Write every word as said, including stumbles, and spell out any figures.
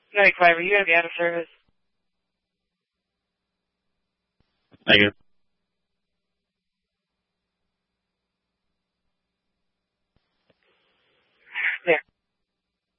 ninety-five, are you going to be out of service? Thank you.